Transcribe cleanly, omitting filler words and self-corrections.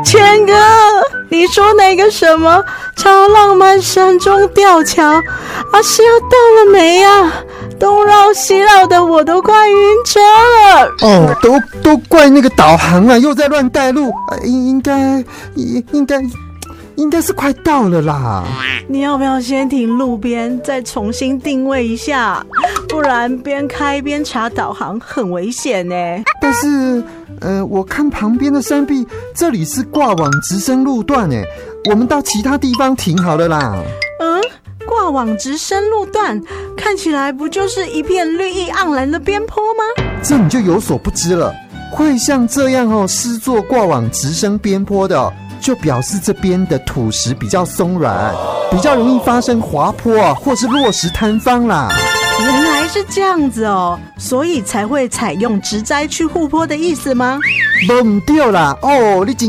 谦哥，你说那个什么超浪漫山中吊桥啊，是要到了没啊？东绕西绕的，我都快晕车了。 哦，都怪那个导航啊，又在乱带路。应该是快到了啦。 你要不要先停路边，再重新定位一下？不然边开边查导航很危险呢。 但是，我看旁边的山壁，这里是挂网直升路段诶，我们到其他地方停好了啦。 挂网直升路段看起来不就是一片绿意盎然的边坡吗？ 这你就有所不知了，会像这样施作挂网直升边坡的，就表示这边的土石比较松软，比较容易发生滑坡或是落石坍方啦。 原来是这样子哦，所以才会采用植栽去护坡的意思吗？ 不对啦，你